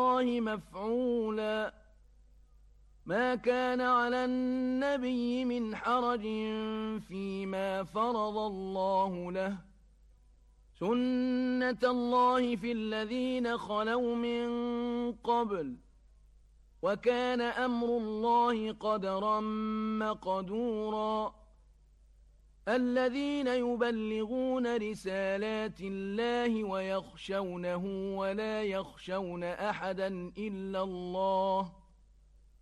الله مفعولا ما كان على النبي من حرج فيما فرض الله له سنة الله في الذين خلوا من قبل وكان أمر الله قدرا مقدورا الذين يبلغون رسالات الله ويخشونه ولا يخشون أحدا إلا الله